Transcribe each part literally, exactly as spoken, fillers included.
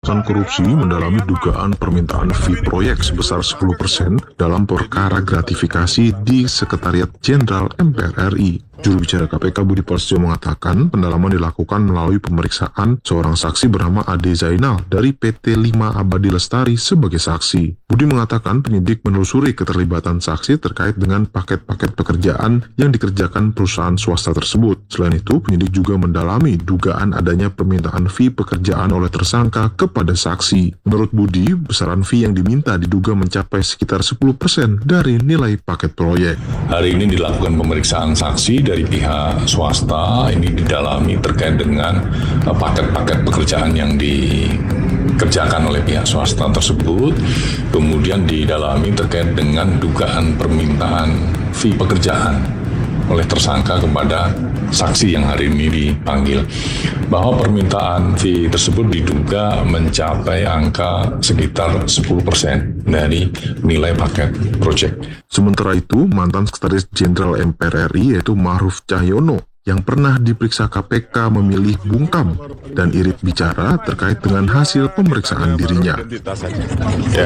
Pemberantasan Korupsi mendalami dugaan permintaan fee proyek sebesar sepuluh persen dalam perkara gratifikasi di Sekretariat Jenderal M P R R I. Juru bicara K P K Budi Prasetyo mengatakan pendalaman dilakukan melalui pemeriksaan seorang saksi bernama Ade Zainal dari P T lima Abadi Lestari sebagai saksi. Budi mengatakan penyidik menelusuri keterlibatan saksi terkait dengan paket-paket pekerjaan yang dikerjakan perusahaan swasta tersebut. Selain itu, penyidik juga mendalami dugaan adanya permintaan fee pekerjaan oleh tersangka kepada saksi. Menurut Budi, besaran fee yang diminta diduga mencapai sekitar sepuluh persen dari nilai paket proyek. Hari ini dilakukan pemeriksaan saksi dari pihak swasta, ini didalami terkait dengan paket-paket pekerjaan yang dikerjakan oleh pihak swasta tersebut, kemudian didalami terkait dengan dugaan permintaan fee pekerjaan oleh tersangka kepada saksi yang hari ini dipanggil, bahwa permintaan fee tersebut diduga mencapai angka sekitar sepuluh persen dari nilai paket proyek. Sementara itu, mantan Sekretaris Jenderal M P R R I yaitu Ma'ruf Cahyono yang pernah diperiksa K P K memilih bungkam dan irit bicara terkait dengan hasil pemeriksaan dirinya. Ya.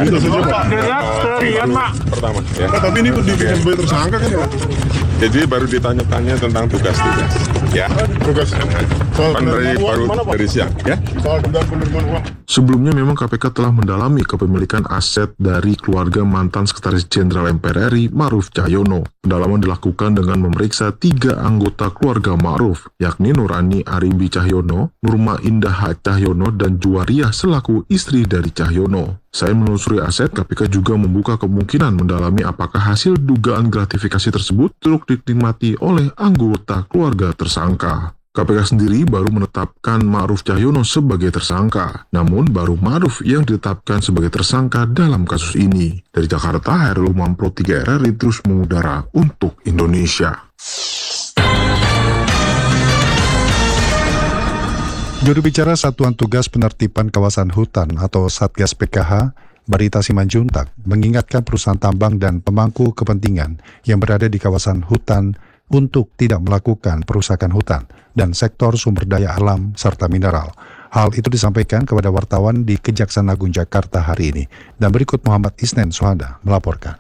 Pertama, ya. Nah, tapi ini dibikin sebagai tersangka kan ya? Jadi baru ditanya-tanya tentang tugas-tugas, ya. Tugas kan dari baru dari siang, ya. Soal dugaan penerimaan uang. Sebelumnya memang K P K telah mendalami kepemilikan aset dari keluarga mantan Sekretaris Jenderal M P R R I Ma'ruf Cahyono. Pendalaman dilakukan dengan memeriksa tiga anggota keluarga Ma'ruf, yakni Nurani Aribi Cahyono, Nurma Indah Cahyono, dan Juwariah selaku istri dari Cahyono. Selain menelusuri aset, K P K juga membuka kemungkinan mendalami apakah hasil dugaan gratifikasi tersebut turut dinikmati oleh anggota keluarga tersangka. K P K sendiri baru menetapkan Ma'ruf Cahyono sebagai tersangka, namun baru Ma'ruf yang ditetapkan sebagai tersangka dalam kasus ini. Dari Jakarta, Hairul Umam Pro tiga R R I terus mengudara untuk Indonesia. Juru bicara Satuan Tugas Penertiban Kawasan Hutan atau Satgas P K H, Barita Simanjuntak, mengingatkan perusahaan tambang dan pemangku kepentingan yang berada di kawasan hutan untuk tidak melakukan perusakan hutan dan sektor sumber daya alam serta mineral. Hal itu disampaikan kepada wartawan di Kejaksaan Agung Jakarta hari ini. Dan berikut Muhammad Isnen Suhada melaporkan.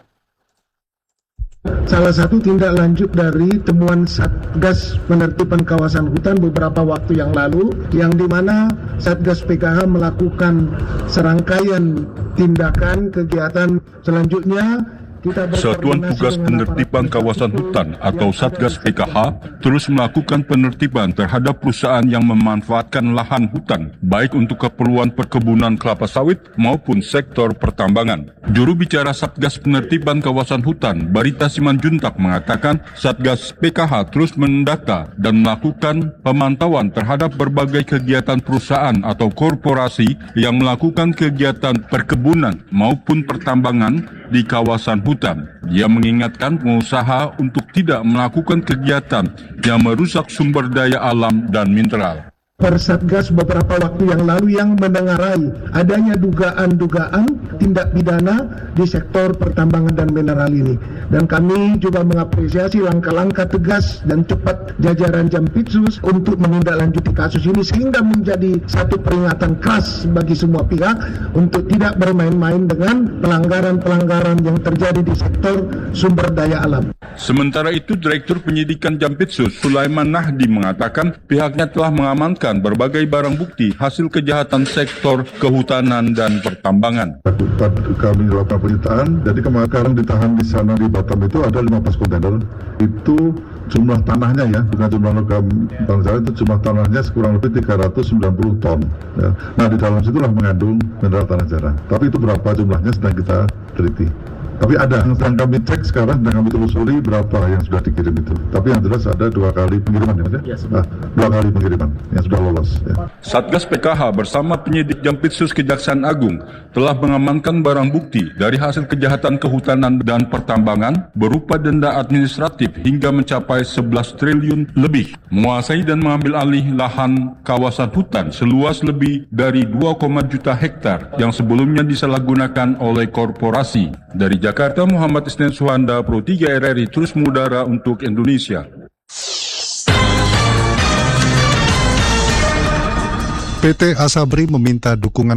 Salah satu tindak lanjut dari temuan Satgas Penertiban Kawasan Hutan beberapa waktu yang lalu, yang dimana Satgas P K H melakukan serangkaian tindakan kegiatan selanjutnya. Satuan Tugas Penertiban Kawasan Hutan atau Satgas P K H terus melakukan penertiban terhadap perusahaan yang memanfaatkan lahan hutan, baik untuk keperluan perkebunan kelapa sawit maupun sektor pertambangan. Juru bicara Satgas Penertiban Kawasan Hutan, Barita Simanjuntak, mengatakan Satgas P K H terus mendata dan melakukan pemantauan terhadap berbagai kegiatan perusahaan atau korporasi yang melakukan kegiatan perkebunan maupun pertambangan di kawasan hutan. Dia mengingatkan pengusaha untuk tidak melakukan kegiatan yang merusak sumber daya alam dan mineral. Persatgas beberapa waktu yang lalu yang mendengarai adanya dugaan-dugaan tindak pidana di sektor pertambangan dan mineral ini. Dan kami juga mengapresiasi langkah-langkah tegas dan cepat jajaran Jampitsus untuk menindaklanjuti kasus ini sehingga menjadi satu peringatan keras bagi semua pihak untuk tidak bermain-main dengan pelanggaran-pelanggaran yang terjadi di sektor sumber daya alam. Sementara itu, Direktur Penyidikan Jampitsus Sulaiman Nahdi mengatakan pihaknya telah mengamankan berbagai barang bukti hasil kejahatan sektor kehutanan dan pertambangan. Kami melakukan penyitaan, jadi kemarin sekarang ditahan di sana di Batam itu ada lima belas kontainer. Itu jumlah tanahnya ya, bukan jumlah logam bangsa, itu jumlah tanahnya kurang lebih tiga ratus sembilan puluh ton. Ya. Nah di dalam situlah mengandung mineral tanah jarang. Tapi itu berapa jumlahnya sedang kita teliti. Tapi ada yang sedang kami cek sekarang, sedang kami telusuri berapa yang sudah dikirim itu. Tapi yang jelas ada dua kali pengiriman ya, ya nah, dua kali pengiriman yang sudah lolos. Ya. Satgas P K H bersama penyidik Jampitsus Kejaksaan Agung telah mengamankan barang bukti dari hasil kejahatan kehutanan dan pertambangan berupa denda administratif hingga mencapai sebelas triliun lebih, menguasai dan mengambil alih lahan kawasan hutan seluas lebih dari dua koma juta hektar yang sebelumnya disalahgunakan oleh korporasi. Dari Jakarta, Muhammad Isnen Suhanda, Pro tiga R R I terus mengudara untuk Indonesia. P P T Asabri meminta dukungan